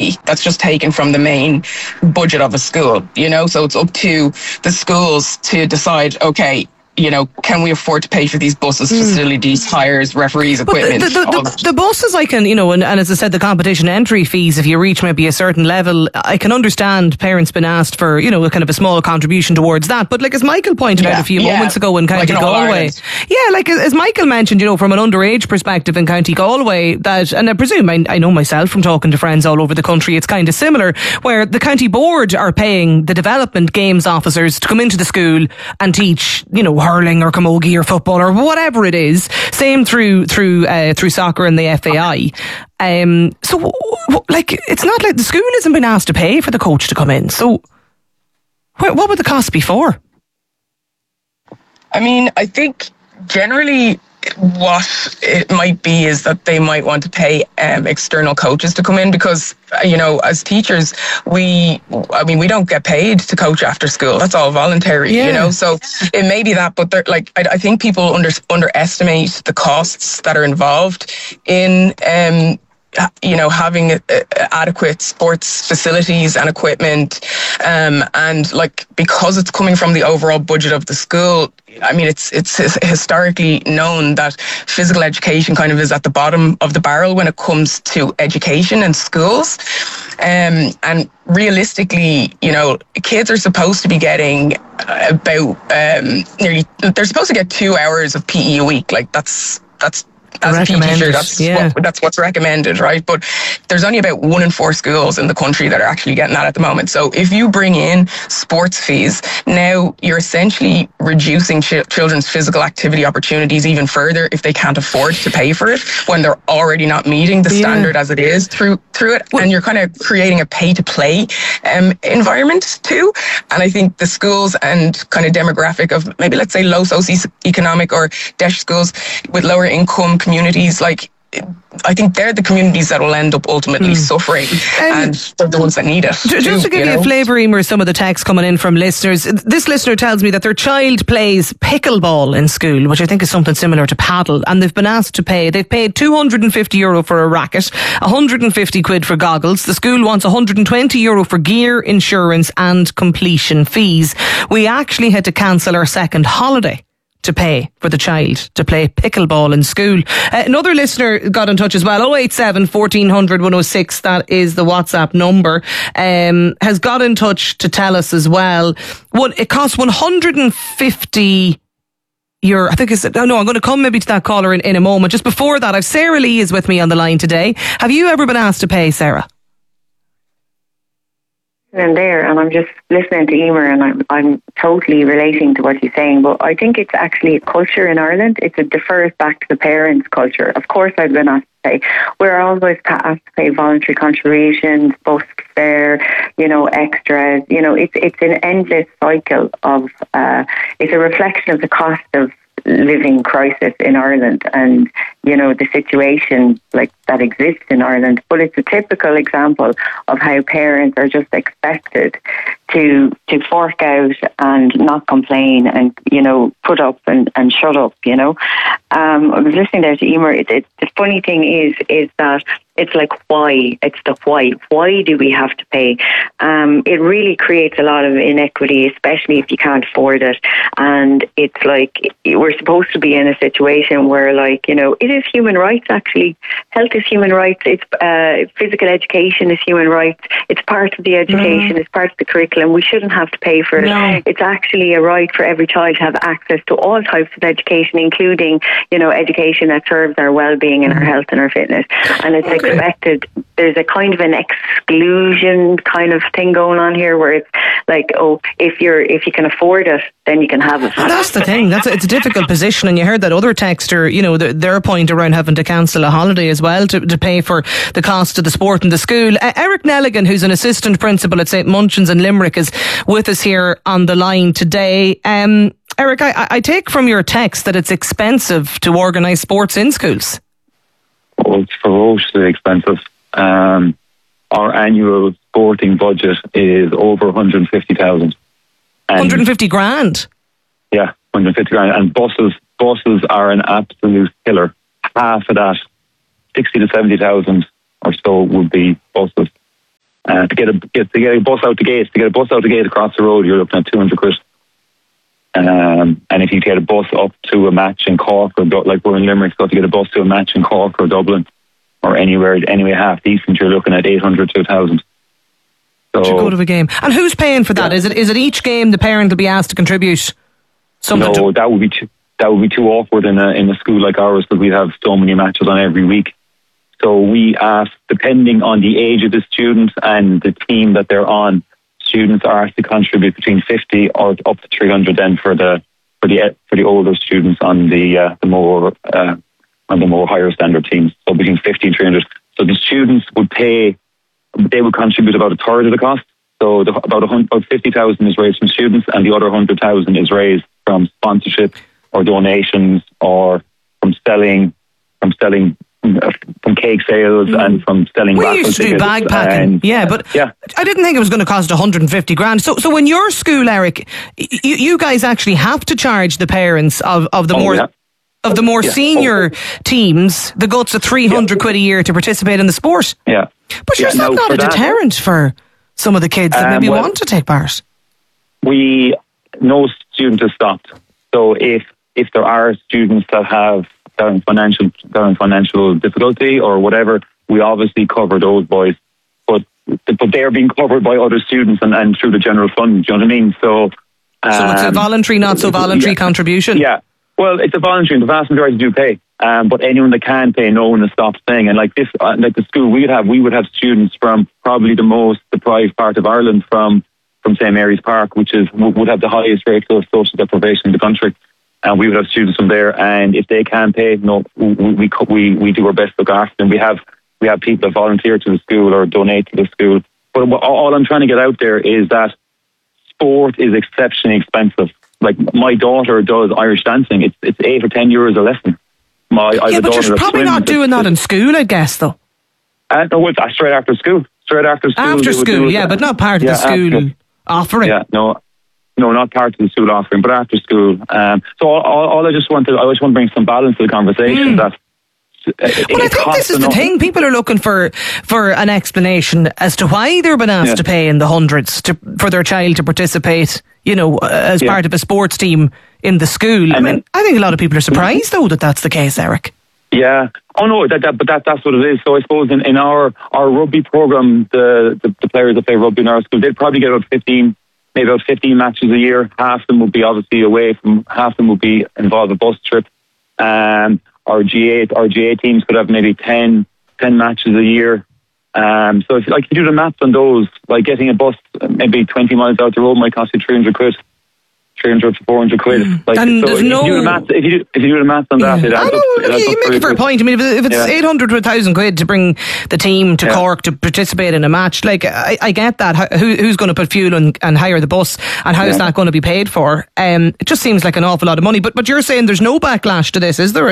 fee that's just taken from the main budget of a school, so it's up to the schools to decide, okay, can we afford to pay for these buses, facilities, hires, referees, equipment? The buses I can, and as I said, the competition entry fees, if you reach maybe a certain level, I can understand parents been asked for, a kind of a small contribution towards that. But like as Michael pointed out a few moments ago in County Galway, like as Michael mentioned, from an underage perspective in County Galway, that, and I presume, I know myself from talking to friends all over the country, it's kind of similar, where the county board are paying the development games officers to come into the school and teach, hurling or camogie or football or whatever it is. Same through soccer and the FAI. So, like, it's not like the school hasn't been asked to pay for the coach to come in. So, what would the cost be for? I mean, I think generally what it might be is that they might want to pay external coaches to come in because, as teachers, we don't get paid to coach after school. That's all voluntary, so it may be that, but I think people underestimate the costs that are involved in having adequate sports facilities and equipment, and because it's coming from the overall budget of the school. I mean, it's historically known that physical education kind of is at the bottom of the barrel when it comes to education in schools, and realistically, kids are supposed to be getting about they're supposed to get 2 hours of PE a week. Like that's as a PE teacher, that's what's recommended, right? But there's only about 1 in 4 schools in the country that are actually getting that at the moment. So if you bring in sports fees, now you're essentially reducing children's physical activity opportunities even further if they can't afford to pay for it when they're already not meeting the standard as it is through it. And you're kind of creating a pay-to-play environment too. And I think the schools and kind of demographic of maybe, let's say, low socioeconomic or DESH schools with lower income communities, I think they're the communities that will end up ultimately suffering, and they're the ones that need it. Just to give you a flavour, Emer, some of the texts coming in from listeners. This listener tells me that their child plays pickleball in school, which I think is something similar to paddle, and they've been asked to pay. They've paid €250 for a racket, 150 quid for goggles. The school wants €120 for gear, insurance and completion fees. We actually had to cancel our second holiday to pay for the child to play pickleball in school. Another listener got in touch as well. 087 1400 106, that is the WhatsApp number, has got in touch to tell us as well. It costs €150. I think I'm going to come maybe to that caller in a moment. Just before that, I've Sarah Lee is with me on the line today. Have you ever been asked to pay, Sarah? And I'm just listening to Emer, and I'm totally relating to what he's saying, but I think it's actually a culture in Ireland. It defers back to the parents' culture. Of course I've been asked to pay. We're always asked to pay voluntary contributions, bus fare, extras. It's an endless cycle of it's a reflection of the cost of living crisis in Ireland and the situation that exists in Ireland. But it's a typical example of how parents are just expected to fork out and not complain and put up and shut up. I was listening there to Emer. The funny thing is that it's why? It's the why. Why do we have to pay? It really creates a lot of inequity, especially if you can't afford it. And it's we're supposed to be in a situation where it is human rights, actually. Health is human rights. It's physical education is human rights. It's part of the education. It's part of the curriculum. We shouldn't have to pay for it. No. It's actually a right for every child to have access to all types of education, including education that serves our well-being and our health and our fitness. And it's expected. There's a kind of an exclusion kind of thing going on here, where it's if you can afford it, then you can have it. Well, that's the thing. It's a difficult position, and you heard that other texter, their point around having to cancel a holiday as well to pay for the cost of the sport in the school. Eric Nelligan, who's an assistant principal at St Munchins in Limerick, is with us here on the line today. Eric, I take from your text that it's expensive to organise sports in schools. Well, it's ferociously expensive. Our annual sporting budget is over 150,000. 150 grand? Yeah, 150 grand. And buses are an absolute killer. Half of that, 60 to 70,000 or so, would be buses. To get a bus out the gate, across the road, you're looking at 200 quid. And if you get a bus up to a match in Cork, or like we're in Limerick, so to get a bus to a match in Cork or Dublin or anywhere half decent, you're looking at 800 to 1,000. So to go to a game. And who's paying for that? Yeah. Is it each game the parent will be asked to contribute something? No, that would be too awkward in a school like ours, because we have so many matches on every week. So we ask, depending on the age of the student and the team that they're on, students are asked to contribute between 50 or up to 300 then for the older students on the more higher standard teams. So between 50 and 300. So the students would contribute about a third of the cost. So about 50,000 is raised from students, and the other 100,000 is raised from sponsorship or donations or from selling from cake sales and from selling raffle We used to do tickets. bag packing, but I didn't think it was going to cost 150 grand. So in your school, Eric, you guys actually have to charge the parents of the more senior teams the guts of 300 quid a year to participate in the sport. Yeah. But is that not a deterrent for some of the kids that maybe want to take part? No student is stopped. So if there are students that are in financial difficulty or whatever, we obviously cover those boys. But they're being covered by other students and through the general fund. Do you know what I mean? So it's a voluntary, not so voluntary contribution. Yeah. Well, it's a voluntary, and the vast majority do pay. But anyone that can pay, no one has stopped paying. And like this, like the school we would have students from probably the most deprived part of Ireland, from St. Mary's Park, which would have the highest rate of social deprivation in the country. And we would have students from there, and if they can't pay, no, we do our best to look after them. We have people that volunteer to the school or donate to the school. But all I'm trying to get out there is that sport is exceptionally expensive. Like my daughter does Irish dancing; it's 8 or 10 euros a lesson. But you're probably not doing that in school, I guess, though. No, it's straight after school. After school, but not part of the school offering. Yeah, no, not part of the school offering, but after school. So all I just want to bring some balance to the conversation. That well, I think this is the thing. People are looking for an explanation as to why they're being asked to pay in the hundreds for their child to participate, as part of a sports team in the school. I think a lot of people are surprised, though, that that's the case, Eric. Yeah. Oh no, that's what it is. So I suppose in our rugby program, the players that play rugby in our school, they'd probably get about 15 matches a year. Half of them would be obviously away half of them would be involved in a bus trip. Our GA teams could have maybe 10 matches a year. So if you do the maths on those, like getting a bus maybe 20 miles out the road might cost you 300 quid. 300 to 400 quid. And so if you do the maths on that, it adds up. You make a fair point. I mean, if it's 800 to 1,000 quid to bring the team to Cork to participate in a match, like I get that. Who's going to put fuel and hire the bus, and how is that going to be paid for? It just seems like an awful lot of money. But you're saying there's no backlash to this, is there?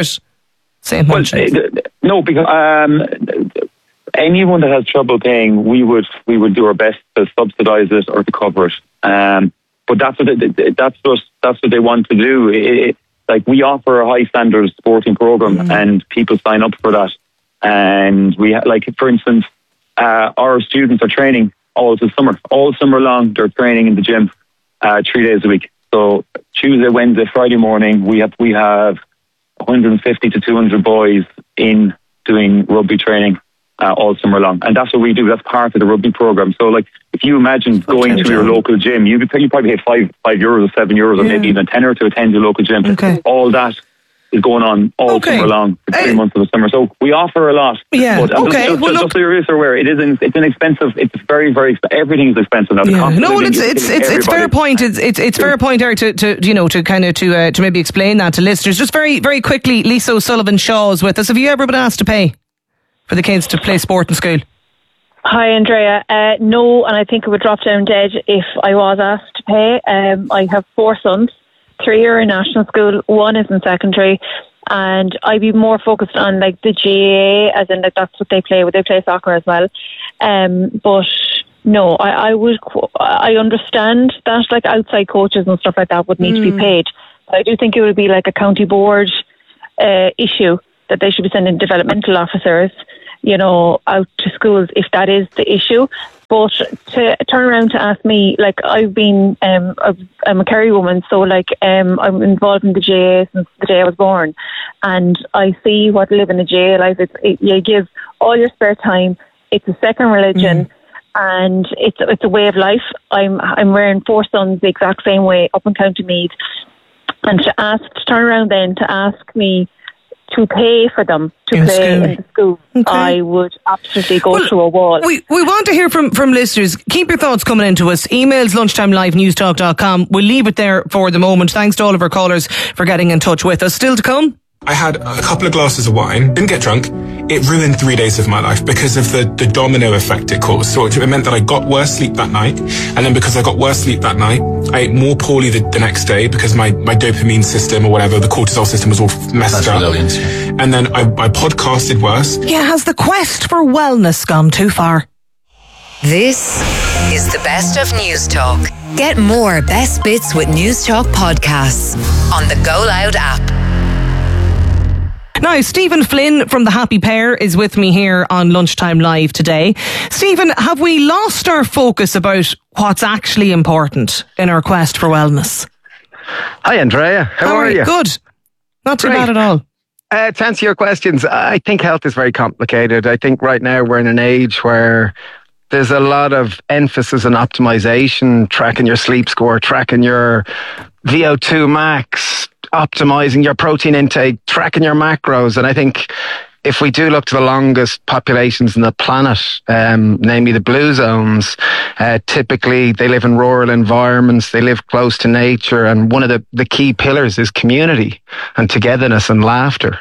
No, because anyone that has trouble paying, we would do our best to subsidise it or to cover it. But that's what they want to do. Like we offer a high standard sporting program, and people sign up for that. And we for instance, our students are training all summer long. They're training in the gym 3 days a week. So Tuesday, Wednesday, Friday morning, we have 150 to 200 boys in doing rugby training all summer long, and that's what we do. That's part of the rugby program. So, if you imagine going to your local gym, you probably pay €5 or €7 or maybe even €10 to attend your local gym. Okay. All that is going on all summer long for 3 months of the summer. So we offer a lot. Yeah. But just so you're aware, it's an expensive. It's very, very. Everything is expensive now. It's fair point. It's fair point, Eric, to maybe explain that to listeners. Just very, very quickly, Lisa O'Sullivan Shaw's with us. Have you ever been asked to pay for the kids to play sport in school? Hi, Andrea. No, and I think it would drop down dead if I was asked to pay. I have 4 sons. 3 are in national school, 1 is in secondary, and I'd be more focused on the GAA, as in that's what they play. They play soccer as well. But no, I understand that outside coaches and stuff like that would need to be paid. But I do think it would be a county board issue, that they should be sending developmental officers, out to schools if that is the issue. But to turn around to ask me, like, I've been, I'm a Kerry woman, so like, I'm involved in the GAA since the day I was born, and I see what living a GAA life is. You give all your spare time. It's a second religion, and it's a way of life. I'm rearing 4 sons the exact same way up in County Meath, and to turn around then to ask me to pay for them to play in the school, I would absolutely go through a wall. We want to hear from listeners. Keep your thoughts coming into us. Emails lunchtimelive@newstalk.com. We'll leave it there for the moment. Thanks to all of our callers for getting in touch with us. Still to come. I had a couple of glasses of wine, didn't get drunk. It ruined 3 days of my life because of the domino effect it caused. So it meant that I got worse sleep that night. And then because I got worse sleep that night, I ate more poorly the next day because my dopamine system or whatever, the cortisol system was all messed up. Brilliant. And then I podcasted worse. Yeah, has the quest for wellness gone too far? This is the best of News Talk. Get more best bits with News Talk podcasts on the Go Loud app. Now, Stephen Flynn from The Happy Pair is with me here on Lunchtime Live today. Stephen, have we lost our focus about what's actually important in our quest for wellness? Hi, Andrea. How are you? Good. Not too bad at all. To answer your questions, I think health is very complicated. I think right now we're in an age where there's a lot of emphasis on optimization, tracking your sleep score, tracking your VO2 max, optimizing your protein intake, tracking your macros. And I think if we do look to the longest populations on the planet, namely the blue zones, typically they live in rural environments, they live close to nature, and one of the key pillars is community and togetherness and laughter.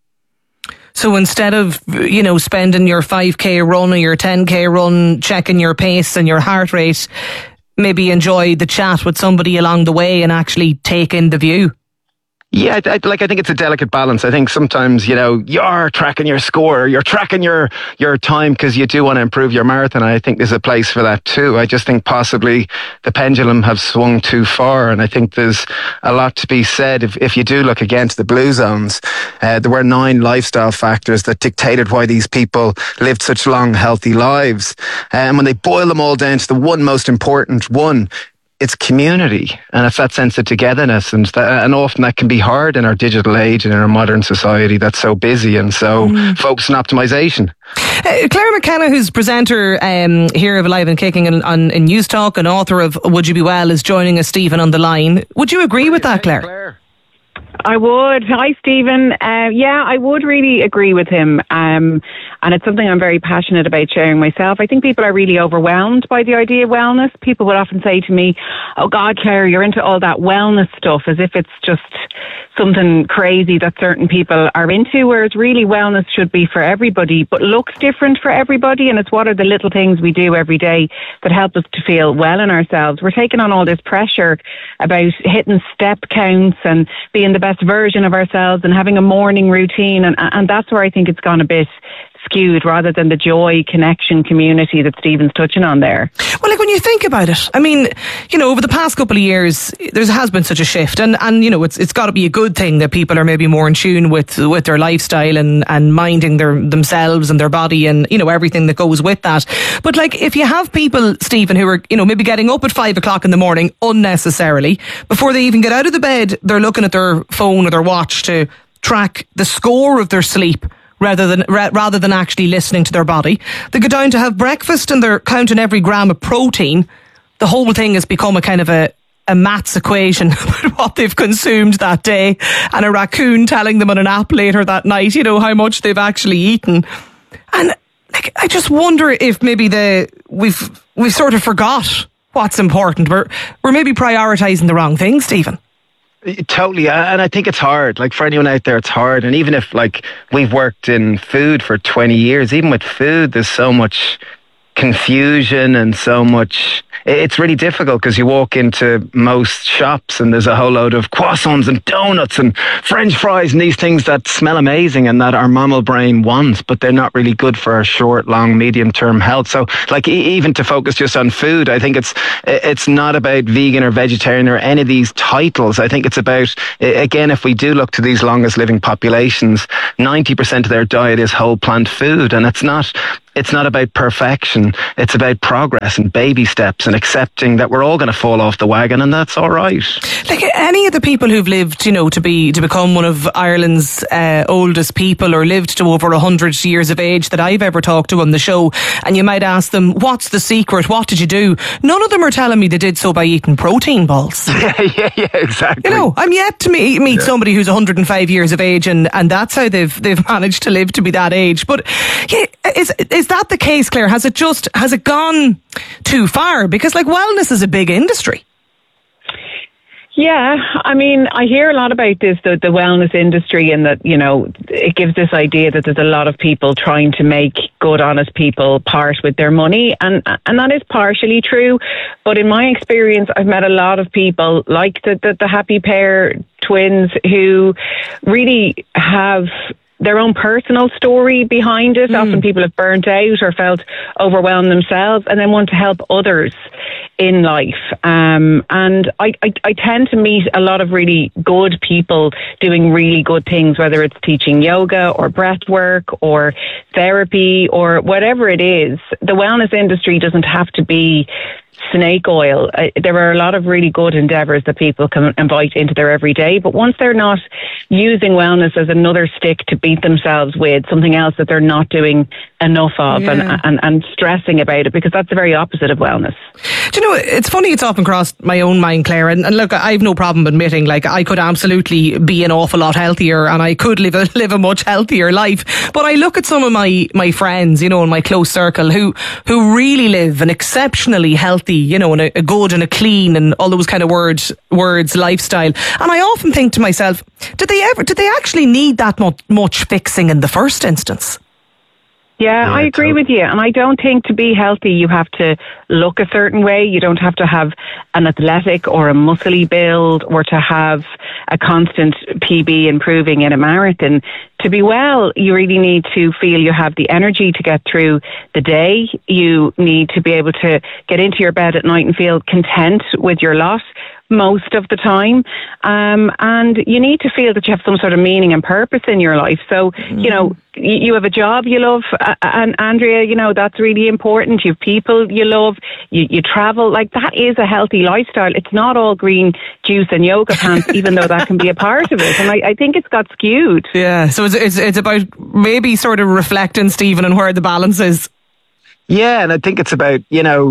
So instead of, spending your 5k run or your 10k run, checking your pace and your heart rate, maybe enjoy the chat with somebody along the way and actually take in the view. Yeah, I think it's a delicate balance. I think sometimes, you're tracking your score, you're tracking your time because you do want to improve your marathon. And I think there's a place for that too. I just think possibly the pendulum have swung too far. And I think there's a lot to be said. If you do look against the blue zones, there were 9 lifestyle factors that dictated why these people lived such long, healthy lives. And when they boil them all down to the one most important one, it's community, and it's that sense of togetherness, and often that can be hard in our digital age and in our modern society that's so busy and so focused on optimization. Claire McKenna, who's presenter here of Alive and Kicking in News Talk and author of Would You Be Well, is joining us, Stephen, on the line. Would you agree with that, Claire? I would. Hi, Stephen. Yeah, I would really agree with him. And it's something I'm very passionate about sharing myself. I think people are really overwhelmed by the idea of wellness. People would often say to me, oh God, Claire, you're into all that wellness stuff, as if it's just something crazy that certain people are into, whereas really wellness should be for everybody, but looks different for everybody. And it's what are the little things we do every day that help us to feel well in ourselves. We're taking on all this pressure about hitting step counts and being the best version of ourselves and having a morning routine. And that's where I think it's gone a bit skewed, rather than the joy, connection, community that Stephen's touching on there. Well, like when you think about it, I mean, over the past couple of years, there has been such a shift, and it's got to be a good thing that people are maybe more in tune with their lifestyle and minding themselves and their body and everything that goes with that. But like, if you have people, Stephen, who are maybe getting up at 5 o'clock in the morning unnecessarily, before they even get out of the bed, they're looking at their phone or their watch to track the score of their sleep, rather than actually listening to their body. They go down to have breakfast and they're counting every gram of protein. The whole thing has become a kind of a maths equation about what they've consumed that day, and a raccoon telling them on an app later that night, how much they've actually eaten. And like, I just wonder if maybe we've sort of forgot what's important. We're maybe prioritising the wrong thing, Stephen. Totally, and I think it's hard. Like, for anyone out there, it's hard. And even if, like, we've worked in food for 20 years, even with food, there's so much confusion and so much. It's really difficult because you walk into most shops and there's a whole load of croissants and donuts and French fries and these things that smell amazing and that our mammal brain wants, but they're not really good for our short, long, medium-term health. So, like, even to focus just on food, I think it's not about vegan or vegetarian or any of these titles. I think it's about, again, if we do look to these longest living populations, 90% of their diet is whole plant food, and it's not it's not about perfection. It's about progress and baby steps and accepting that we're all going to fall off the wagon, and that's all right. Like any of the people who've lived, to become one of Ireland's oldest people, or lived to over 100 years of age that I've ever talked to on the show, and you might ask them, what's the secret? What did you do? None of them are telling me they did so by eating protein balls. yeah, exactly. I'm yet to meet somebody who's 105 years of age, and that's how they've managed to live to be that age. But yeah, is that the case, Claire? Has it gone too far? Because wellness is a big industry. Yeah, I mean, I hear a lot about this, the wellness industry, and that, it gives this idea that there's a lot of people trying to make good, honest people part with their money. And that is partially true. But in my experience, I've met a lot of people like the Happy Pear twins who really have their own personal story behind it. Often people have burnt out or felt overwhelmed themselves and then want to help others in life. And I tend to meet a lot of really good people doing really good things, whether it's teaching yoga or breath work or therapy or whatever it is. The wellness industry doesn't have to be snake oil. There are a lot of really good endeavours that people can invite into their everyday, but once they're not using wellness as another stick to beat themselves with, something else that they're not doing enough of, and stressing about it, because that's the very opposite of wellness. Do you know, it's funny, it's often crossed my own mind, Claire, and look, I've no problem admitting, I could absolutely be an awful lot healthier, and I could live a much healthier life, but I look at some of my friends, in my close circle, who really live an exceptionally healthy, and a good and a clean and all those kind of words lifestyle. And I often think to myself, did they actually need that much fixing in the first instance? Yeah, I agree with you. And I don't think to be healthy you have to look a certain way. You don't have to have an athletic or a muscly build or to have a constant PB improving in a marathon. To be well, you really need to feel you have the energy to get through the day. You need to be able to get into your bed at night and feel content with your lot most of the time. And you need to feel that you have some sort of meaning and purpose in your life. So, you have a job you love, and Andrea, that's really important. You have people you love, you travel. That is a healthy lifestyle. It's not all green juice and yoga pants, even though that can be a part of it. And I think it's got skewed. Yeah, so it's about maybe sort of reflecting, Stephen, on where the balance is. Yeah, and I think it's about,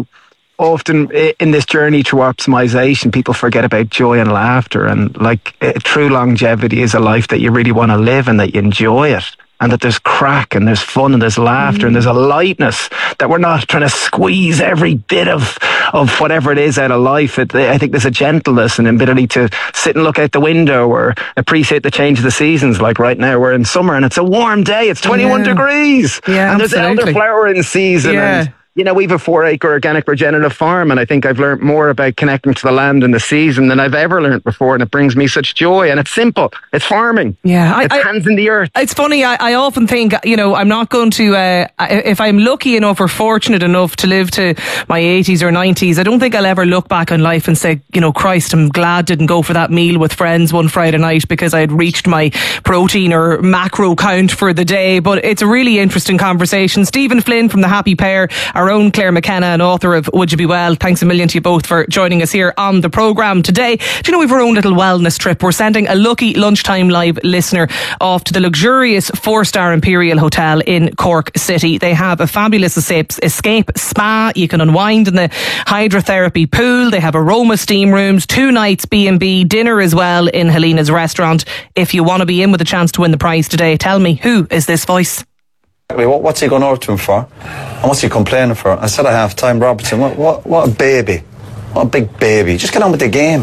often in this journey to optimization, people forget about joy and laughter, and true longevity is a life that you really want to live and that you enjoy it, and that there's crack and there's fun and there's laughter and there's a lightness, that we're not trying to squeeze every bit of whatever it is out of life. I think there's a gentleness and ability to sit and look out the window or appreciate the change of the seasons. Like right now we're in summer and it's a warm day, it's 21 degrees, and there's elderflower in season. And we have a 4-acre organic regenerative farm, and I think I've learned more about connecting to the land and the season than I've ever learned before, and it brings me such joy. And it's simple. It's farming. Yeah, it's hands in the earth. It's funny. I often think, I'm not going to. If I'm lucky enough or fortunate enough to live to my 80s or 90s, I don't think I'll ever look back on life and say, Christ, I'm glad didn't go for that meal with friends one Friday night because I had reached my protein or macro count for the day. But it's a really interesting conversation. Stephen Flynn from the Happy Pear, our own Claire McKenna, and author of Would You Be Well. Thanks a million to you both for joining us here on the programme today. Do you know we've our own little wellness trip? We're sending a lucky Lunchtime Live listener off to the luxurious 4-star Imperial Hotel in Cork City. They have a fabulous escape spa. You can unwind in the hydrotherapy pool. They have aroma steam rooms, 2 nights B&B, dinner as well in Helena's restaurant. If you want to be in with a chance to win the prize today, tell me, who is this voice? What's he going over to him for? And what's he complaining for? I said at half time, Robertson, what a baby. What a big baby. Just get on with the game.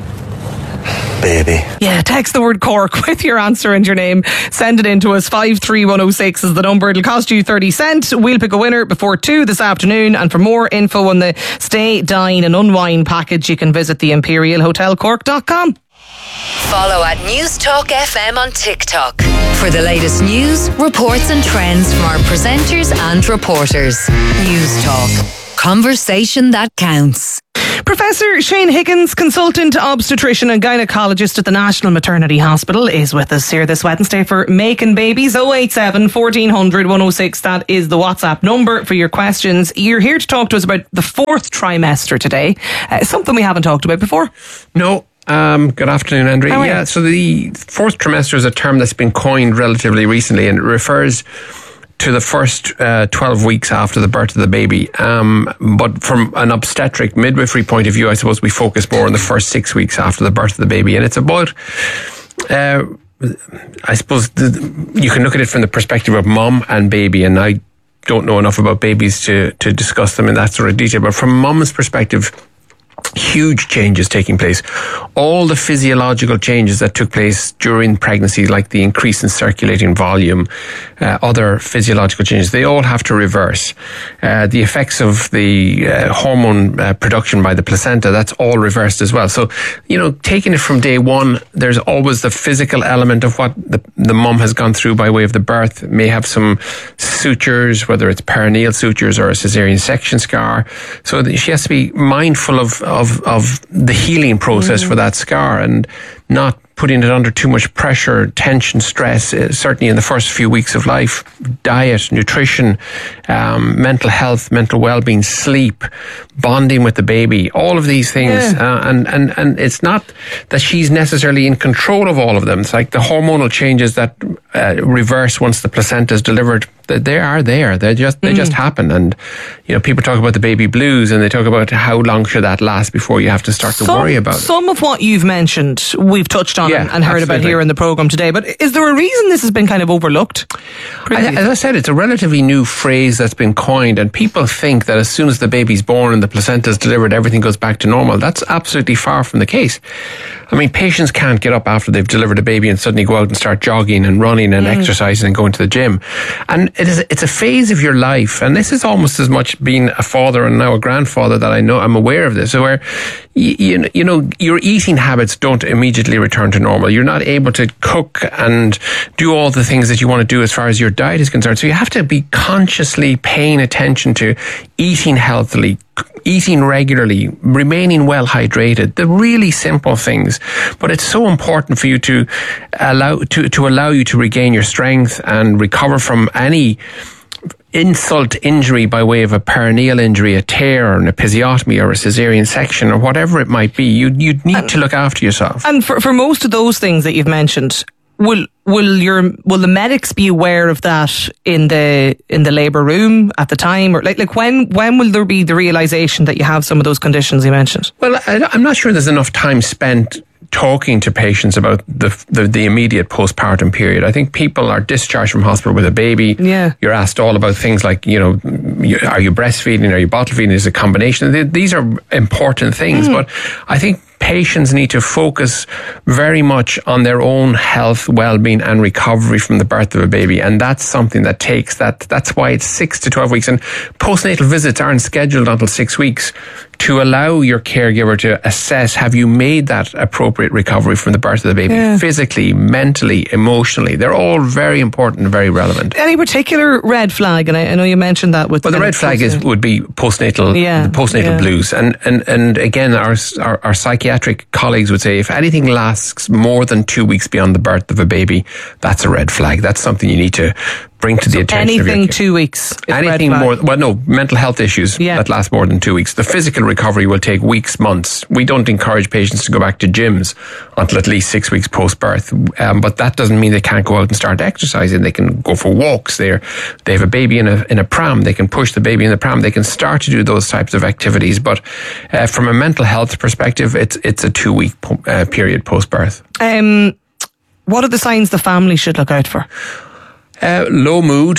Baby. Yeah, text the word Cork with your answer and your name. Send it in to us. 53106 is the number. It'll cost you 30 cents. We'll pick a winner before 2 this afternoon. And for more info on the Stay, Dine and Unwind package, you can visit theimperialhotelcork.com. Follow at News Talk FM on TikTok for the latest news, reports and trends from our presenters and reporters. News Talk. Conversation that counts. Professor Shane Higgins, consultant obstetrician and gynaecologist at the National Maternity Hospital, is with us here this Wednesday for Making Babies. 087 1400 106. That is the WhatsApp number for your questions. You're here to talk to us about the fourth trimester today. Something we haven't talked about before. No. Good afternoon, Andrea. Yeah, so the fourth trimester is a term that's been coined relatively recently, and it refers to the first 12 weeks after the birth of the baby. But from an obstetric midwifery point of view, I suppose we focus more on the first 6 weeks after the birth of the baby. And it's about, I suppose, you can look at it from the perspective of mum and baby. And I don't know enough about babies to discuss them in that sort of detail. But from mum's perspective, huge changes taking place. All the physiological changes that took place during pregnancy, like the increase in circulating volume, other physiological changes, they all have to reverse. The effects of the hormone production by the placenta, that's all reversed as well. So, taking it from day one, there's always the physical element of what the mum has gone through by way of the birth. May have some sutures, whether it's perineal sutures or a cesarean section scar. So she has to be mindful of the healing process for that scar and not putting it under too much pressure, tension, stress, certainly in the first few weeks of life. Diet, nutrition, mental health, mental well-being, sleep, bonding with the baby, all of these things. And it's not that she's necessarily in control of all of them. It's like the hormonal changes that reverse once the placenta is delivered. They are there. They just happen. And, people talk about the baby blues, and they talk about how long should that last before you have to start to worry about it. Some of what you've mentioned, we've touched on and heard about here in the programme today. But is there a reason this has been kind of overlooked? As I said, it's a relatively new phrase that's been coined, and people think that as soon as the baby's born and the placenta is delivered, everything goes back to normal. That's absolutely far from the case. I mean, patients can't get up after they've delivered a baby and suddenly go out and start jogging and running and exercising and going to the gym. And it's a phase of your life, and this is almost as much being a father and now a grandfather that I'm aware of this, where your eating habits don't immediately return to normal. You're not able to cook and do all the things that you want to do as far as your diet is concerned. So you have to be consciously paying attention to eating healthily, eating regularly, remaining well hydrated, the really simple things. But it's so important for you to allow you to regain your strength and recover from any insult injury by way of a perineal injury, a tear or an episiotomy or a cesarean section or whatever it might be. You'd need to look after yourself. And for most of those things that you've mentioned, will the medics be aware of that in the labour room at the time, or like when will there be the realisation that you have some of those conditions you mentioned? Well, I'm not sure there's enough time spent talking to patients about the immediate postpartum period. I think people are discharged from hospital with a baby. Yeah. You're asked all about things like, are you breastfeeding? Are you bottle feeding? Is it a combination? These are important things, but I think patients need to focus very much on their own health, well-being and recovery from the birth of a baby. And that's something that takes that's why it's 6 to 12 weeks. And postnatal visits aren't scheduled until 6 weeks to allow your caregiver to assess, have you made that appropriate recovery from the birth of the baby? Yeah. Physically, mentally, emotionally. They're all very important and very relevant. Any particular red flag? And I know you mentioned that with... Well, the red flag would be postnatal blues. And again, our psychiatric colleagues would say if anything lasts more than 2 weeks beyond the birth of a baby, that's a red flag. That's something you need to bring to the attention of your anything 2 weeks. Anything more, mental health issues that last more than 2 weeks. The physical recovery will take weeks, months. We don't encourage patients to go back to gyms until at least 6 weeks post-birth. But that doesn't mean they can't go out and start exercising. They can go for walks. They have a baby in a pram. They can push the baby in the pram. They can start to do those types of activities. But from a mental health perspective, it's a 2 week period post-birth. What are the signs the family should look out for? Low mood,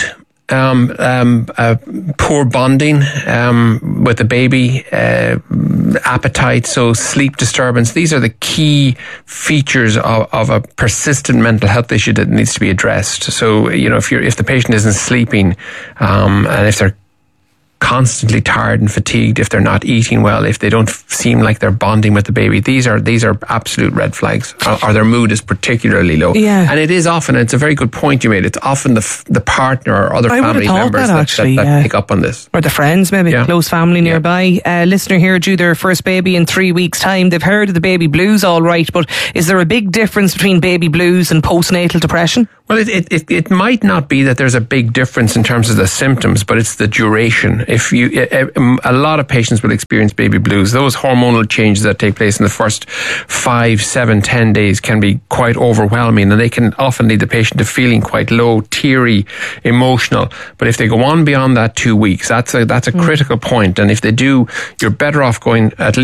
poor bonding with the baby, appetite, so sleep disturbance. These are the key features of a persistent mental health issue that needs to be addressed. So, if the patient isn't sleeping, and if they're constantly tired and fatigued, if they're not eating well, if they don't seem like they're bonding with the baby, these are absolute red flags. Or their mood is particularly low. Yeah. And it is often, it's a very good point you made, it's often the partner or other family members that pick up on this. Or the friends, maybe, close family nearby. Listener here due their first baby in 3 weeks' time. They've heard of the baby blues all right, but is there a big difference between baby blues and postnatal depression? Well, it might not be that there's a big difference in terms of the symptoms, but it's the duration. A lot of patients will experience baby blues. Those hormonal changes that take place in the first 5, 7, 10 days can be quite overwhelming, and they can often lead the patient to feeling quite low, teary, emotional. But if they go on beyond that 2 weeks, that's a critical point. And if they do, you're better off going first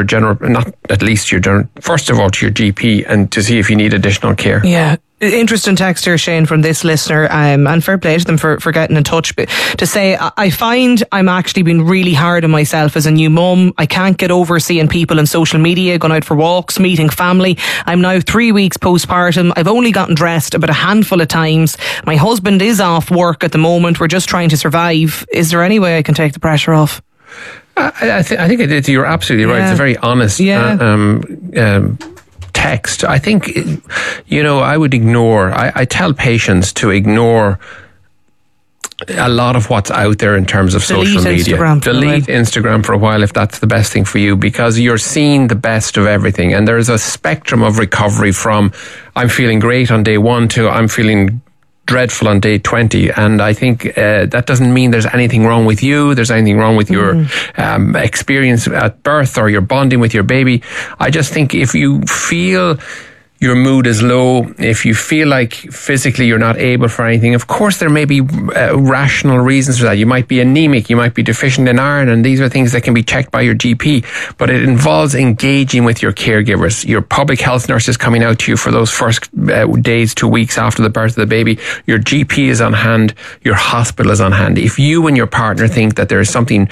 of all to your GP and to see if you need additional care. Yeah. Interesting text here, Shane, from this listener, and fair play to them for getting in touch, but to say, I find I'm actually being really hard on myself as a new mum. I can't get over seeing people on social media, going out for walks, meeting family. I'm now 3 weeks postpartum. I've only gotten dressed about a handful of times. My husband is off work at the moment. We're just trying to survive. Is there any way I can take the pressure off? I think you're absolutely right. It's a very honest text. I think, I would ignore, I tell patients to ignore a lot of what's out there in terms of social media. Delete Instagram for a while if that's the best thing for you, because you're seeing the best of everything. And there's a spectrum of recovery from I'm feeling great on day 1 to I'm feeling dreadful on day 20, and I think that doesn't mean there's anything wrong with you, there's anything wrong with your experience at birth or your bonding with your baby. I just think if you feel your mood is low, if you feel like physically you're not able for anything, of course there may be rational reasons for that. You might be anemic, you might be deficient in iron, and these are things that can be checked by your GP. But it involves engaging with your caregivers, your public health nurses coming out to you for those first days, 2 weeks after the birth of the baby. Your GP is on hand, your hospital is on hand. If you and your partner think that there is something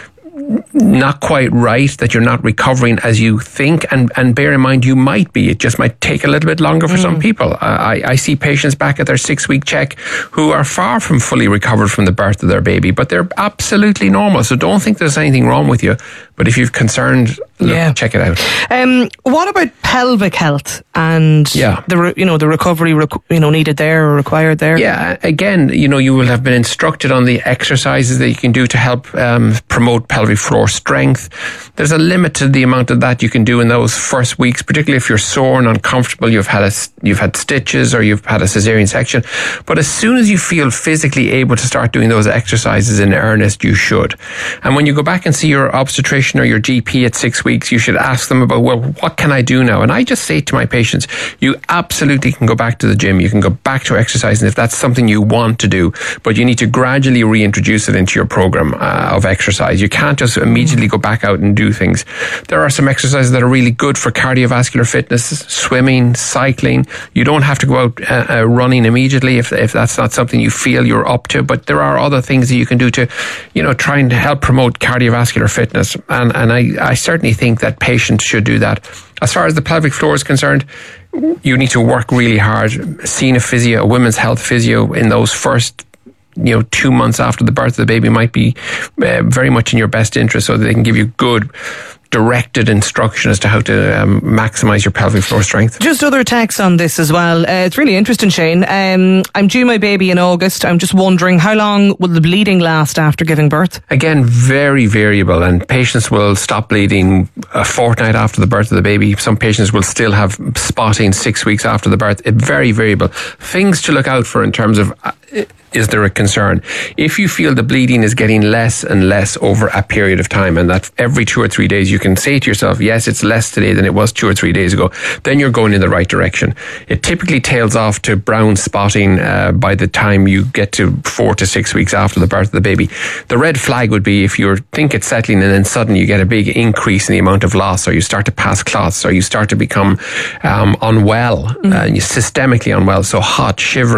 not quite right, that you're not recovering as you think, and bear in mind you might be, it just might take a little bit longer for some people. I see patients back at their 6-week check who are far from fully recovered from the birth of their baby, but they're absolutely normal, so don't think there's anything wrong with you. But if you're concerned, check it out. What about pelvic health and the recovery needed there or required there? Yeah, again, you will have been instructed on the exercises that you can do to help promote pelvic floor strength. There's a limit to the amount of that you can do in those first weeks, particularly if you're sore and uncomfortable, you've had stitches or you've had a cesarean section. But as soon as you feel physically able to start doing those exercises in earnest, you should. And when you go back and see your obstetrician or your GP at 6 weeks, you should ask them about, well, what can I do now? And I just say to my patients, you absolutely can go back to the gym, you can go back to exercising if that's something you want to do, but you need to gradually reintroduce it into your program of exercise. You can't just immediately go back out and do things. There are some exercises that are really good for cardiovascular fitness, swimming, cycling. You don't have to go out running immediately if that's not something you feel you're up to, but there are other things that you can do to, try and help promote cardiovascular fitness. And I certainly think that patients should do that. As far as the pelvic floor is concerned, you need to work really hard. Seeing a women's health physio in those first 2 months after the birth of the baby might be very much in your best interest, so that they can give you good directed instruction as to how to maximise your pelvic floor strength. Just other texts on this as well. It's really interesting, Shane. I'm due my baby in August. I'm just wondering, how long will the bleeding last after giving birth? Again, very variable, and patients will stop bleeding a fortnight after the birth of the baby. Some patients will still have spotting 6 weeks after the birth. It's very variable. Things to look out for in terms of is there a concern? If you feel the bleeding is getting less and less over a period of time, and that every 2 or 3 days you can say to yourself, yes, it's less today than it was 2 or 3 days ago, then you're going in the right direction. It typically tails off to brown spotting by the time you get to 4 to 6 weeks after the birth of the baby. The red flag would be if you think it's settling and then suddenly you get a big increase in the amount of loss, or you start to pass clots, or you start to become unwell, systemically unwell, so hot, shivery,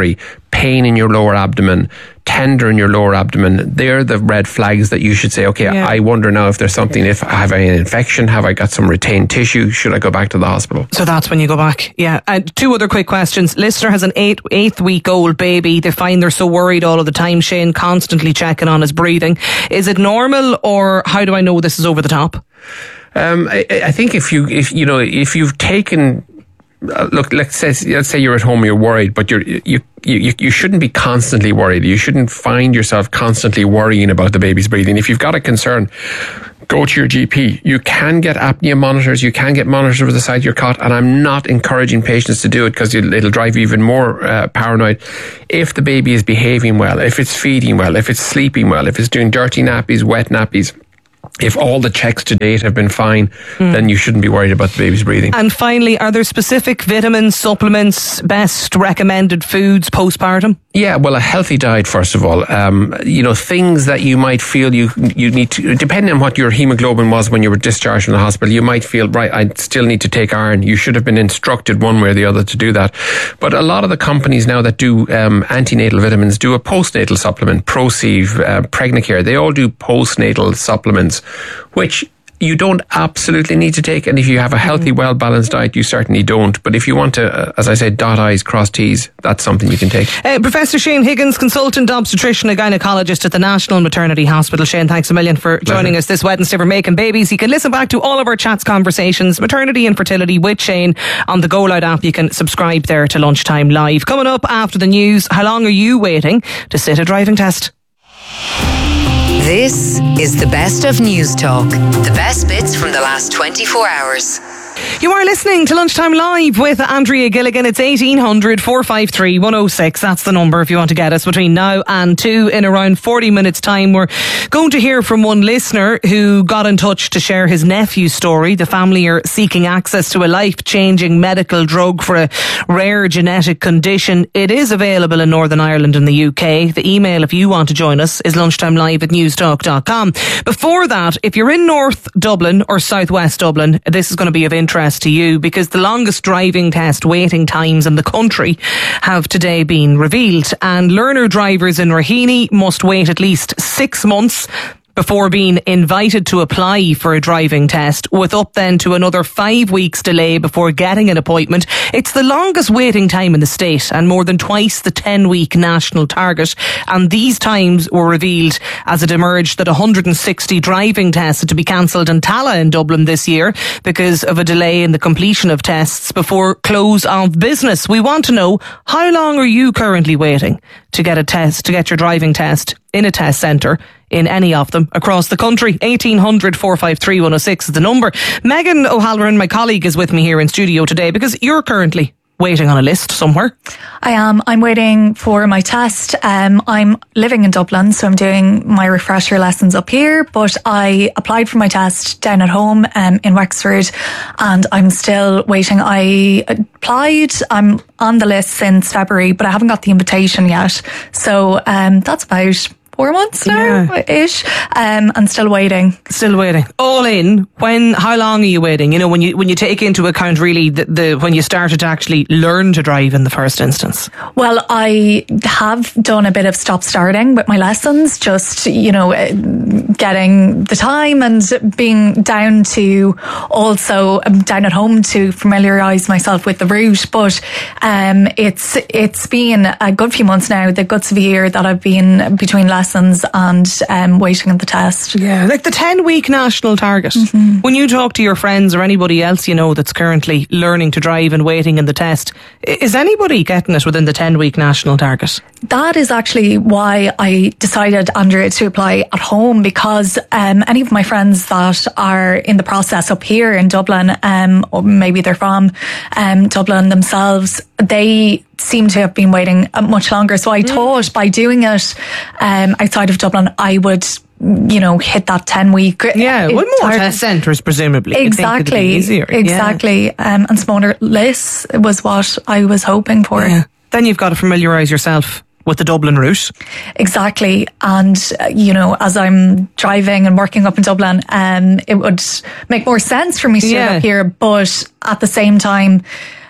pain in your lower abdomen, tender in your lower abdomen, they're the red flags that you should say, okay, I wonder now if there's something, if have I an infection, have I got some retained tissue, should I go back to the hospital? So that's when you go back. Yeah. And 2 other quick questions. Listener has an 8-week-old baby. They find they're so worried all of the time. Shane constantly checking on his breathing. Is it normal, or how do I know this is over the top? I think if you've taken, look, let's say you're at home, you're worried, but you shouldn't be constantly worried. You shouldn't find yourself constantly worrying about the baby's breathing. If you've got a concern, go to your GP. You can get apnea monitors. You can get monitors over the side of your cot, and I'm not encouraging patients to do it because it'll drive you even more paranoid. If the baby is behaving well, if it's feeding well, if it's sleeping well, if it's doing dirty nappies, wet nappies, if all the checks to date have been fine, then you shouldn't be worried about the baby's breathing. And finally, are there specific vitamins, supplements, best recommended foods postpartum? Yeah, well, a healthy diet, first of all. Things that you might feel you need to, depending on what your hemoglobin was when you were discharged from the hospital, you might feel, right, I still need to take iron. You should have been instructed one way or the other to do that. But a lot of the companies now that do antenatal vitamins do a postnatal supplement, Proceive, Pregnacare. They all do postnatal supplements, which you don't absolutely need to take. And if you have a healthy, well-balanced diet, you certainly don't. But if you want to, as I said, dot I's, cross T's, that's something you can take. Professor Shane Higgins, consultant obstetrician and gynaecologist at the National Maternity Hospital. Shane, thanks a million for joining us this Wednesday for Making Babies. You can listen back to all of our chats, conversations, maternity and fertility with Shane on the Go Loud app. You can subscribe there to Lunchtime Live. Coming up after the news, how long are you waiting to sit a driving test? This is the best of News Talk. The best bits from the last 24 hours. You are listening to Lunchtime Live with Andrea Gilligan. It's 1800 453 106. That's the number if you want to get us between now and 2. In around 40 minutes time, we're going to hear from one listener who got in touch to share his nephew's story. The family are seeking access to a life-changing medical drug for a rare genetic condition. It is available in Northern Ireland and the UK. The email, if you want to join us, is lunchtimelive@newstalk.com. Before that, if you're in North Dublin or Southwest Dublin, this is going to be of interest to you because the longest driving test waiting times in the country have today been revealed, and learner drivers in Raheny must wait at least 6 months before being invited to apply for a driving test, with up then to another 5 weeks delay before getting an appointment. It's the longest waiting time in the state and more than twice the 10-week national target. And these times were revealed as it emerged that 160 driving tests had to be cancelled in Tala in Dublin this year because of a delay in the completion of tests before close of business. We want to know, how long are you currently waiting to get a test, to get your driving test in a test centre in any of them across the country? 1800 453 106 is the number. Megan O'Halloran, my colleague, is with me here in studio today because you're currently waiting on a list somewhere. I am. I'm waiting for my test. I'm living in Dublin, so I'm doing my refresher lessons up here, but I applied for my test down at home in Wexford, and I'm still waiting. I applied. I'm on the list since February, but I haven't got the invitation yet. So that's about 4 months now-ish, and still waiting. Still waiting. All in, how long are you waiting? You know, when you take into account really when you started to actually learn to drive in the first instance? Well, I have done a bit of stop-starting with my lessons, just, getting the time and being down to also down at home to familiarise myself with the route. But it's been a good few months now, the guts of a year that I've been between lessons and waiting on the test. Yeah, like the 10-week national target. Mm-hmm. When you talk to your friends or anybody else you know that's currently learning to drive and waiting in the test, is anybody getting it within the 10-week national target? That is actually why I decided, Andrea, to apply at home, because any of my friends that are in the process up here in Dublin, or maybe they're from Dublin themselves, they seem to have been waiting much longer. So I thought by doing it outside of Dublin, I would, hit that 10-week. Yeah, with more test centres, presumably. Exactly. Easier. Exactly. Yeah. And smaller lists was what I was hoping for. Yeah. Then you've got to familiarise yourself with the Dublin route. Exactly. And, as I'm driving and working up in Dublin, it would make more sense for me to do it up here. But at the same time,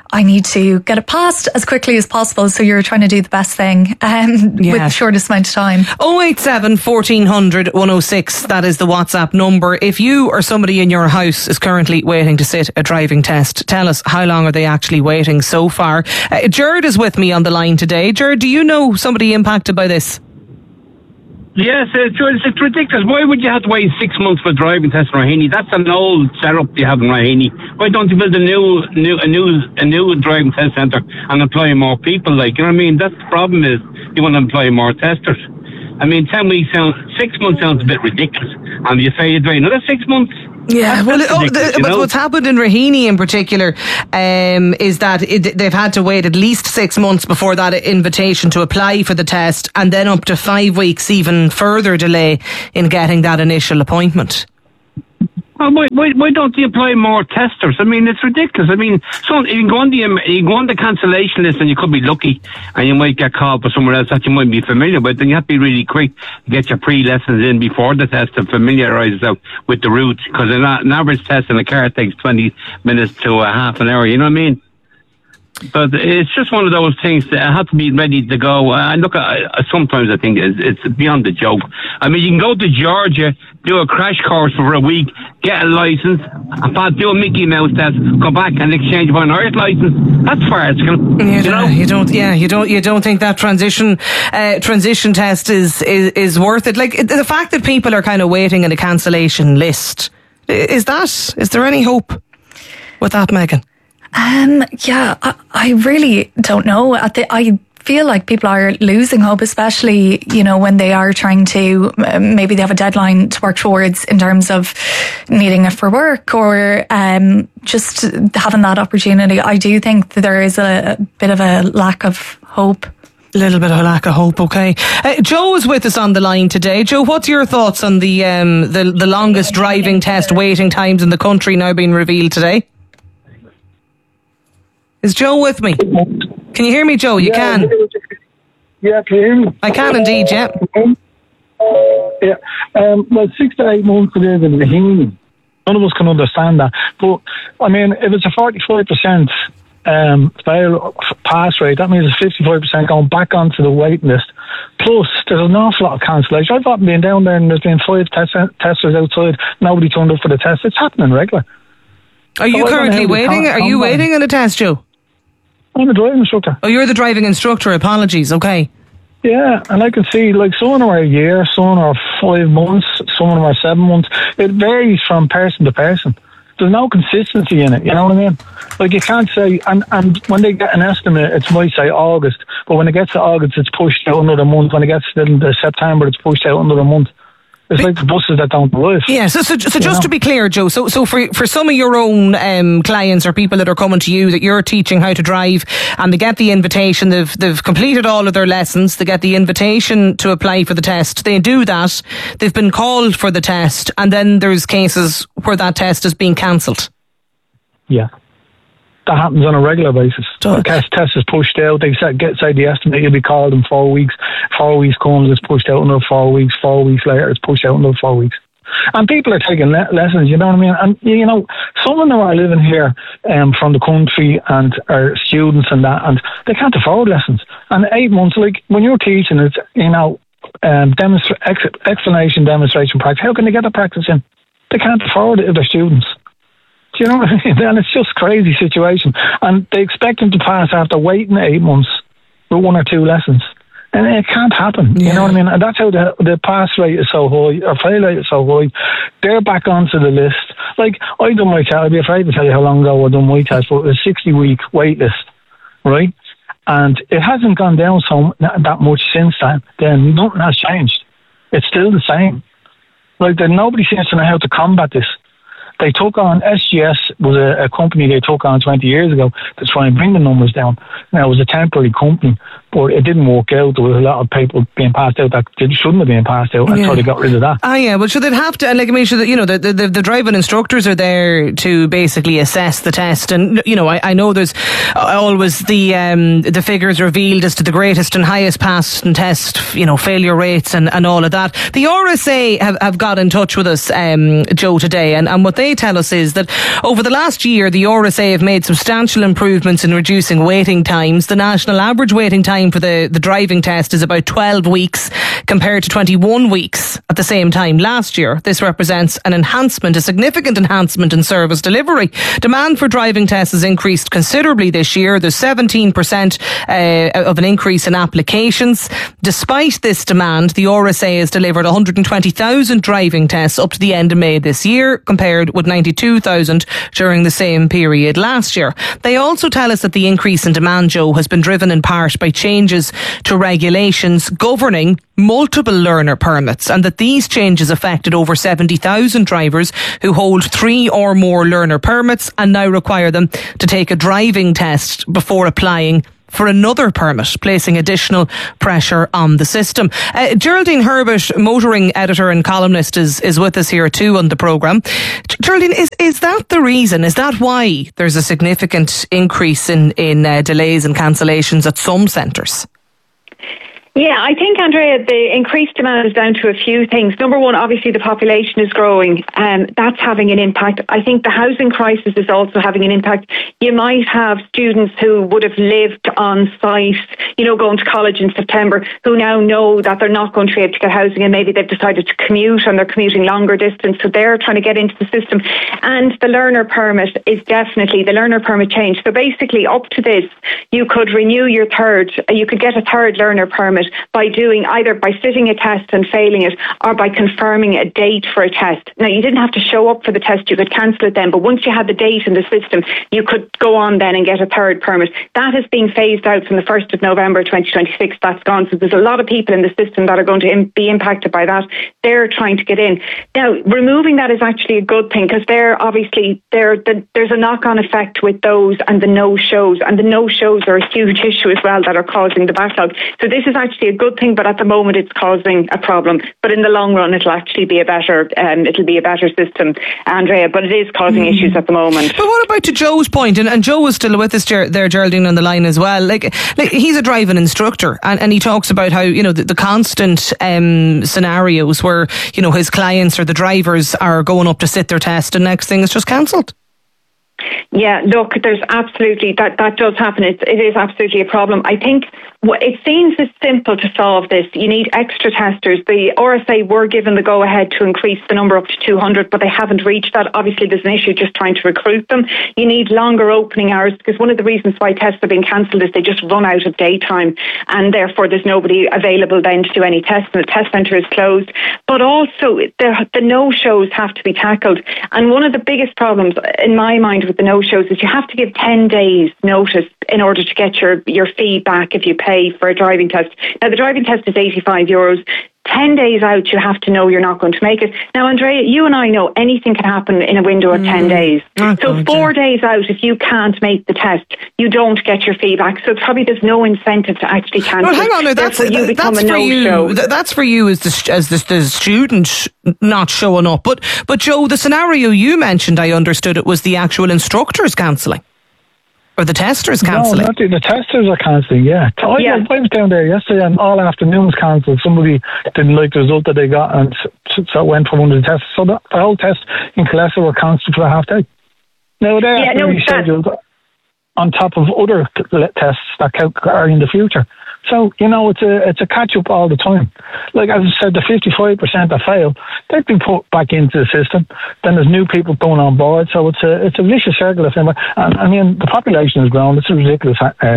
I need to get it passed as quickly as possible. So you're trying to do the best thing with the shortest amount of time. 087 1400 106. That is the WhatsApp number. If you or somebody in your house is currently waiting to sit a driving test, tell us how long are they actually waiting so far. Jared is with me on the line today. Jared, do you know somebody impacted by this? Yes, it's ridiculous. Why would you have to wait 6 months for a driving test in Raheny? That's an old setup you have in Raheny. Why don't you build a new driving test centre and employ more people? Like, you know what I mean? That's the problem is you want to employ more testers. I mean, 10 weeks 6 months sounds a bit ridiculous. And you say you're doing another 6 months. Yeah, but what's happened in Raheny in particular is that they've had to wait at least 6 months before that invitation to apply for the test, and then up to 5 weeks even further delay in getting that initial appointment. Well, why don't you employ more testers? I mean, it's ridiculous. I mean, so you can go on the cancellation list and you could be lucky and you might get called for somewhere else that you might be familiar with. Then you have to be really quick to get your pre-lessons in before the test to familiarise yourself with the route, because an average test in a car takes 20 minutes to half an hour, you know what I mean? But it's just one of those things that have to be ready to go. And look, sometimes I think it's beyond the joke. I mean, you can go to Georgia, do a crash course for a week, get a licence, and do a Mickey Mouse test, come back and exchange for an Irish licence. That's farcical. You don't think that transition test is worth it? Like the fact that people are kind of waiting in a cancellation list, is there any hope with that, Megan? I really don't know. I feel like people are losing hope, especially, when they are trying to, maybe they have a deadline to work towards in terms of needing it for work or just having that opportunity. I do think that there is a bit of a lack of hope. A little bit of a lack of hope, okay. Joe is with us on the line today. Joe, what's your thoughts on the longest driving test waiting times in the country now being revealed today? Is Joe with me? Can you hear me, Joe? You can? Yeah, can you hear me? I can indeed, yeah. Yeah. Well, 6 to 8 months it is in Raheny. None of us can understand that. But, I mean, if it's a 45% pass rate, that means it's 55% going back onto the waiting list. Plus, there's an awful lot of cancellation. I've often been down there and there's been 5 testers outside. Nobody turned up for the test. It's happening regular. Are you currently waiting? Are you waiting on a test, Joe? I'm a driving instructor. Oh, you're the driving instructor. Apologies. Okay. Yeah, and I can see, like, some of them are a year, some of them are 5 months, some of them are 7 months. It varies from person to person. There's no consistency in it, you know what I mean? Like, you can't say, and when they get an estimate, it might say August, but when it gets to August, it's pushed out another month. When it gets to September, it's pushed out another month. It's like the buses that don't arrive. Yeah, so just to be clear, Joe, so for some of your own clients or people that are coming to you that you're teaching how to drive and they get the invitation, they've completed all of their lessons, they get the invitation to apply for the test, they do that, they've been called for the test, and then there's cases where that test is being cancelled. Yeah. That happens on a regular basis. The test is pushed out. They say the estimate you'll be called in 4 weeks. 4 weeks comes, it's pushed out another 4 weeks. 4 weeks later, it's pushed out another 4 weeks. And people are taking lessons, you know what I mean? And, some of them are living here from the country and are students and that, and they can't afford lessons. And 8 months, like, when you're teaching, it's, explanation, demonstration, practice. How can they get the practice in? They can't afford it if they're students. Do you know what I mean? And it's just a crazy situation. And they expect them to pass after waiting 8 months with 1 or 2 lessons. And it can't happen. You know what I mean? And that's how the pass rate is so high, or fail rate is so high. They're back onto the list. Like, I done my test. I'd be afraid to tell you how long ago I done my test, but it was a 60-week wait list, right? And it hasn't gone down that much since then. Nothing has changed. It's still the same. Like, nobody seems to know how to combat this. They took on, SGS was a company they took on 20 years ago to try and bring the numbers down. Now, it was a temporary company, but it didn't work out. There was a lot of people being passed out that shouldn't have been passed out, and so they got rid of that. Well, should they have to? Like, I mean, the driving instructors are there to basically assess the test, and I know there's always the figures revealed as to the greatest and highest pass and test, failure rates and all of that. The RSA have got in touch with us, Joe, today, and what they tell us is that over the last year, the RSA have made substantial improvements in reducing waiting times. The national average waiting time for the driving test is about 12 weeks compared to 21 weeks at the same time last year. This represents a significant enhancement in service delivery. Demand for driving tests has increased considerably this year. There's 17% of an increase in applications. Despite this demand, the RSA has delivered 120,000 driving tests up to the end of May this year, compared with 92,000 during the same period last year. They also tell us that the increase in demand, Joe, has been driven in part by changes to regulations governing multiple learner permits, and that these changes affected over 70,000 drivers who hold 3 or more learner permits and now require them to take a driving test before applying for another permit, placing additional pressure on the system. Geraldine Herbert, motoring editor and columnist, is with us here too on the programme. Geraldine, is that the reason? Is that why there's a significant increase in delays and cancellations at some centres? Yeah, I think, Andrea, the increased demand is down to a few things. Number one, obviously the population is growing, and that's having an impact. I think the housing crisis is also having an impact. You might have students who would have lived on site, going to college in September, who now know that they're not going to be able to get housing, and maybe they've decided to commute and they're commuting longer distance, so they're trying to get into the system. And the learner permit is definitely the learner permit change. So basically, up to this, you could renew you could get a third learner permit by doing either by sitting a test and failing it, or by confirming a date for a test. Now, you didn't have to show up for the test, you could cancel it then, but once you had the date in the system, you could go on then and get a third permit. That is being phased out from the 1st of November 2026. That's gone. So there's a lot of people in the system that are going to be impacted by that. They're trying to get in. Now, removing that is actually a good thing, because there's a knock-on effect with those and the no-shows, and the no-shows are a huge issue as well that are causing the backlog. So this is actually a good thing, but at the moment it's causing a problem. But in the long run, it'll actually be a better system, Andrea. But it is causing issues at the moment. But what about to Joe's point? And Joe is still with us there, Geraldine, on the line as well. Like he's a driving instructor, and he talks about how the constant scenarios where his clients or the drivers are going up to sit their test, and next thing is just cancelled. Yeah, look, there's absolutely that does happen. It is absolutely a problem. I think it seems as simple to solve this. You need extra testers. The RSA were given the go-ahead to increase the number up to 200, but they haven't reached that. Obviously, there's an issue just trying to recruit them. You need longer opening hours, because one of the reasons why tests are being cancelled is they just run out of daytime, and therefore there's nobody available then to do any tests, and the test centre is closed. But also, the no-shows have to be tackled. And one of the biggest problems, in my mind, with the no-shows is you have to give 10 days notice in order to get your fee back if you pay for a driving test. Now, the driving test is €85. 10 days out, you have to know you're not going to make it. Now, Andrea, you and I know anything can happen in a window of 10 days. So 4 days out, if you can't make the test, you don't get your fee back. So probably there's no incentive to actually cancel. Well, hang on, that's for you. That's for you as the student not showing up. But Joe, the scenario you mentioned, I understood it was the actual instructors cancelling. Or the testers cancelling? No, the testers are cancelling, yeah. I was down there yesterday and all afternoon was cancelled. Somebody didn't like the result that they got, and so went for one of the tests. So the whole test in Colessa were cancelled for a half day. Now they're rescheduled on top of other tests that are in the future. So, it's a catch-up all the time. Like as I said, the 55% that fail, they've been put back into the system. Then there's new people going on board. So it's a vicious circle of things. And I mean, the population has grown. It's a ridiculous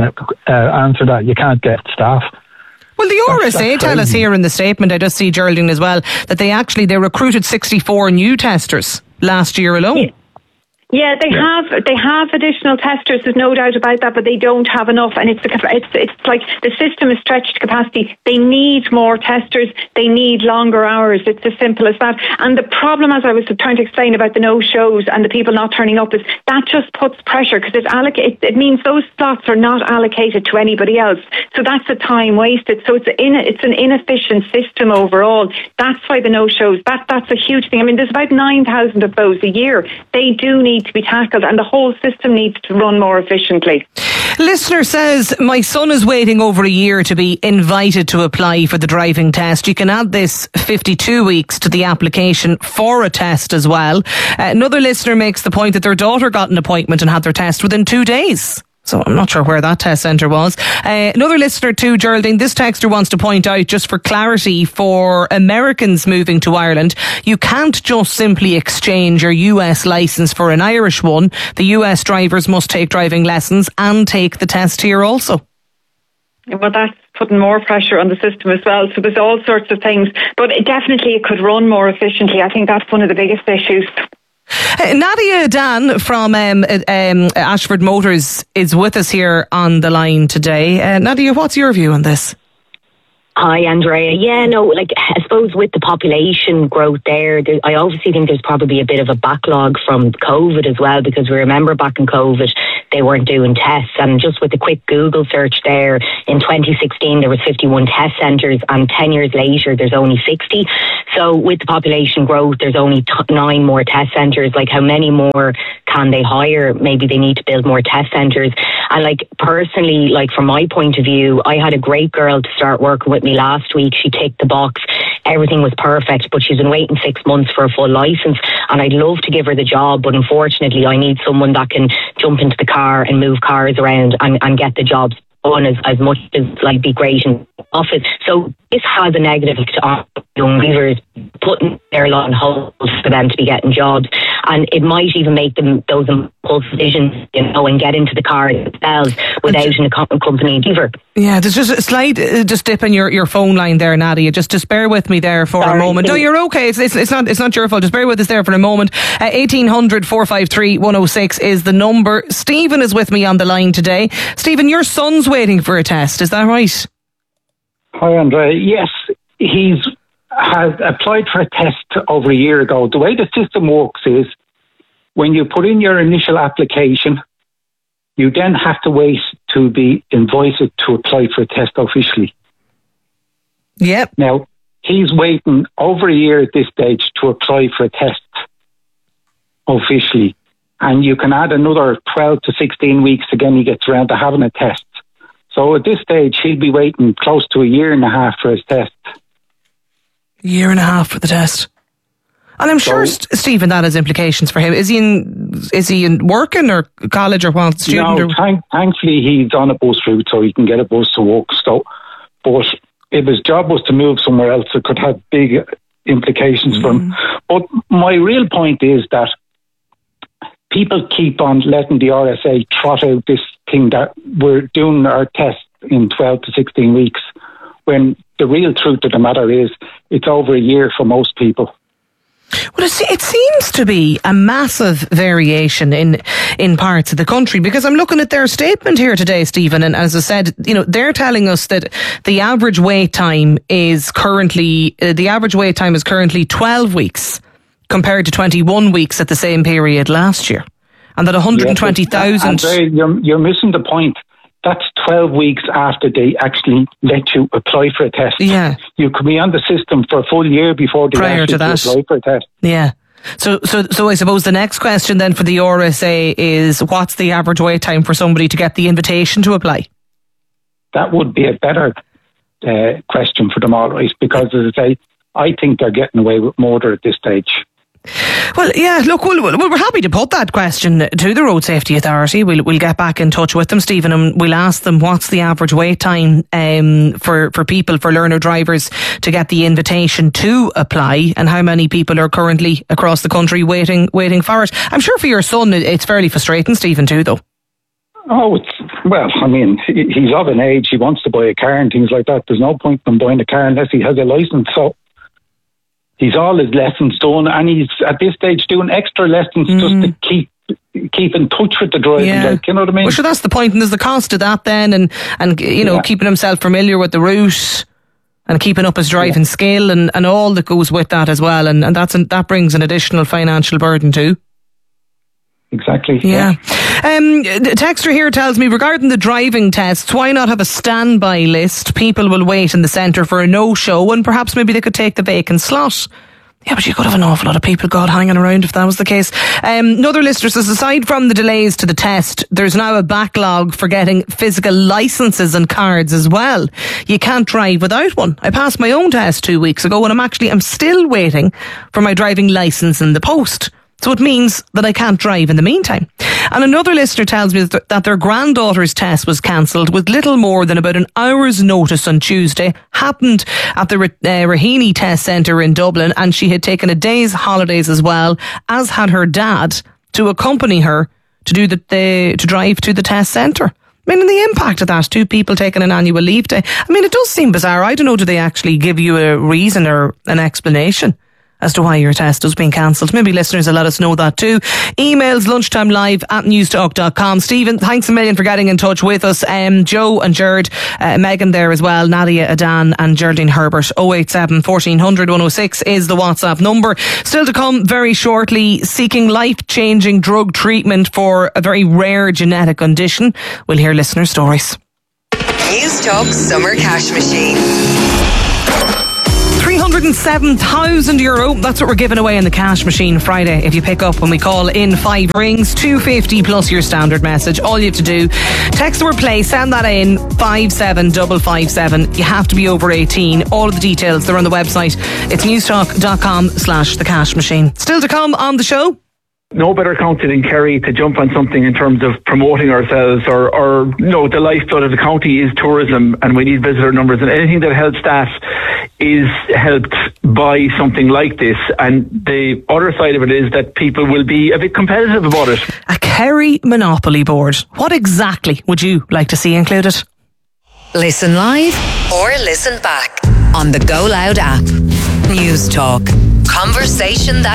answer that you can't get staff. Well, the RSA tell us here in the statement, I just see Geraldine as well, that they recruited 64 new testers last year alone. Yeah, they have additional testers. There's no doubt about that, but they don't have enough, and it's like the system is stretched to capacity. They need more testers. They need longer hours. It's as simple as that. And the problem, as I was trying to explain about the no-shows and the people not turning up, is that just puts pressure because it means those slots are not allocated to anybody else. So that's a time wasted. So it's an inefficient system overall. That's why the no-shows. That's a huge thing. I mean, there's about 9,000 of those a year. They do need to be tackled, and the whole system needs to run more efficiently. Listener says, my son is waiting over a year to be invited to apply for the driving test. You can add this 52 weeks to the application for a test as well. Another listener makes the point that their daughter got an appointment and had their test within 2 days. So I'm not sure where that test centre was. Another listener too, Geraldine, this texter wants to point out, just for clarity, for Americans moving to Ireland, you can't just simply exchange your US licence for an Irish one. The US drivers must take driving lessons and take the test here also. Well, that's putting more pressure on the system as well. So there's all sorts of things. But it could run more efficiently. I think that's one of the biggest issues. Nadia Dan from Ashford Motors is with us here on the line today. Nadia, what's your view on this? Hi, Andrea. Yeah, no, I suppose with the population growth there, I obviously think there's probably a bit of a backlog from COVID as well, because we remember back in COVID, they weren't doing tests. And just with a quick Google search there, in 2016, there was 51 test centres, and 10 years later, there's only 60. So with the population growth, there's only 9 more test centres. How many more can they hire? Maybe they need to build more test centres. And personally, from my point of view, I had a great girl to start working with me last week. She ticked the box. Everything was perfect, but she's been waiting 6 months for a full licence, and I'd love to give her the job, but unfortunately I need someone that can jump into the car and move cars around and get the jobs done as much as be great in office. So this has a negative effect on young drivers, putting their lot on hold for them to be getting jobs, and it might even make them those impulse decisions, and get into the car themselves without an accompanying driver. Yeah, there's just a slight dip in your phone line there, Nadia. Just bear with me there for a moment. No, you're okay. It's not your fault. Just bear with us there for a moment. 1800 453 106 is the number. Stephen is with me on the line today. Stephen, your son's waiting for a test. Is that right? Hi, Andrea. Yes, he's has applied for a test over a year ago. The way the system works is when you put in your initial application, you then have to wait to be invited to apply for a test officially. Yep. Now, he's waiting over a year at this stage to apply for a test officially. And you can add another 12 to 16 weeks again, he gets around to having a test. So at this stage, he'll be waiting close to a year and a half for his test. Year and a half for the test. And I'm sure, Stephen, that has implications for him. Is he in working or college or what? Student? No, thankfully he's on a bus route, so he can get a bus to work. So, but if his job was to move somewhere else, it could have big implications for him. But my real point is that people keep on letting the RSA trot out this thing that we're doing our test in 12 to 16 weeks, when the real truth of the matter is it's over a year for most people. Well, it seems to be a massive variation in parts of the country, because I'm looking at their statement here today, Stephen, and as I said, they're telling us that the average wait time is currently 12 weeks compared to 21 weeks at the same period last year, and that 120,000. You're missing the point. That's 12 weeks after they actually let you apply for a test. Yeah. You could be on the system for a full year before they prior to that apply for a test. Yeah. So I suppose the next question then for the RSA is, what's the average wait time for somebody to get the invitation to apply? That would be a better question for them all, right? Because as I say, I think they're getting away with murder at this stage. Well, yeah, look, we're happy to put that question to the Road Safety Authority. We'll get back in touch with them, Stephen, and we'll ask them what's the average wait time for learner drivers to get the invitation to apply, and how many people are currently across the country waiting for it. I'm sure for your son it's fairly frustrating, Stephen, too, though. Oh, he's of an age, he wants to buy a car and things like that. There's no point in buying a car unless he has a licence, so he's all his lessons done, and he's at this stage doing extra lessons just to keep keep in touch with the driving, like, you know what I mean? Well, sure, that's the point, and there's the cost of that then, and you know, keeping himself familiar with the route and keeping up his driving skill and all that goes with that as well, and that brings an additional financial burden too. Exactly. Yeah. Texter here tells me, regarding the driving tests, why not have a standby list? People will wait in the centre for a no-show, and perhaps maybe they could take the vacant slot. Yeah, but you could have an awful lot of people, God, hanging around if that was the case. Another listener says, aside from the delays to the test, there's now a backlog for getting physical licences and cards as well. You can't drive without one. I passed my own test 2 weeks ago, and I'm still waiting for my driving licence in the post. So it means that I can't drive in the meantime. And another listener tells me that their granddaughter's test was cancelled with little more than about an hour's notice on Tuesday. Happened at the Raheny Test Centre in Dublin, and she had taken a day's holidays as well, as had her dad, to accompany her to drive to the test centre. I mean, and the impact of that, 2 people taking an annual leave day. I mean, it does seem bizarre. I don't know, do they actually give you a reason or an explanation as to why your test has been cancelled? Maybe listeners will let us know that too. Emails lunchtimelive@newstalk.com. Stephen, thanks a million for getting in touch with us. Joe and Jared, Megan there as well, Nadia, Adan and Geraldine Herbert. 087 1400 106 is the WhatsApp number. Still to come very shortly, seeking life-changing drug treatment for a very rare genetic condition. We'll hear listener stories. News Talk Summer Cash Machine. €307,000. That's what we're giving away in the cash machine Friday. If you pick up when we call in 5 rings, $250 plus your standard message. All you have to do, text the word play, send that in 57557. You have to be over 18. All of the details, they're on the website. It's newstalk.com/the cash machine. Still to come on the show. No better county than Kerry to jump on something in terms of promoting ourselves or the lifeblood of the county is tourism, and we need visitor numbers, and anything that helps that is helped by something like this. And the other side of it is that people will be a bit competitive about it. A Kerry Monopoly Board. What exactly would you like to see included? Listen live or listen back on the Go Loud app. News Talk. Conversation that